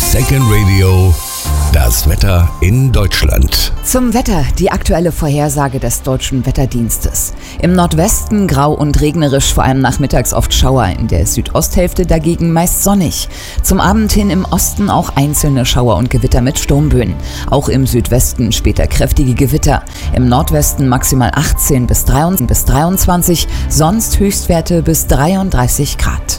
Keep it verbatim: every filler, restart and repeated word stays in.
Second Radio, das Wetter in Deutschland. Zum Wetter, die aktuelle Vorhersage des Deutschen Wetterdienstes. Im Nordwesten grau und regnerisch, vor allem nachmittags oft Schauer, in der Südosthälfte dagegen meist sonnig. Zum Abend hin im Osten auch einzelne Schauer und Gewitter mit Sturmböen. Auch im Südwesten später kräftige Gewitter. Im Nordwesten maximal achtzehn bis dreiundzwanzig, sonst Höchstwerte bis dreiunddreißig Grad.